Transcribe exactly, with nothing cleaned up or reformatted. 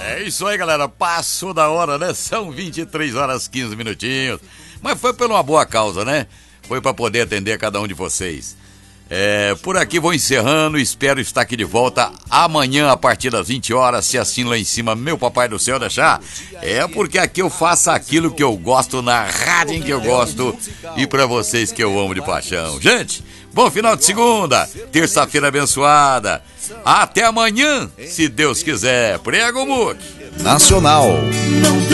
É isso aí, galera. Passou da hora, né? São vinte e três horas e quinze minutinhos. Mas foi por uma boa causa, né? Foi para poder atender cada um de vocês. É, por aqui vou encerrando, espero estar aqui de volta amanhã a partir das vinte horas, se assim lá em cima meu papai do céu deixar. É porque aqui eu faço aquilo que eu gosto, na rádio em que eu gosto e pra vocês que eu amo de paixão. Gente, bom final de segunda, terça-feira abençoada. Até amanhã, se Deus quiser. Prega o muque. Nacional.